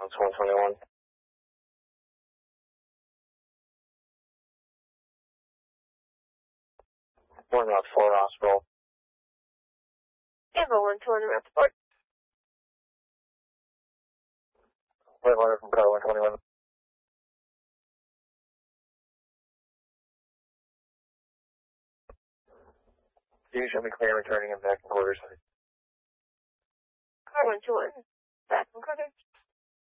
That's 121. One Route 4 Hospital. Evo 121 Route 4. Wait, letter from car 121. You should be clear returning and back in quarters. Car 121. Back in quarters.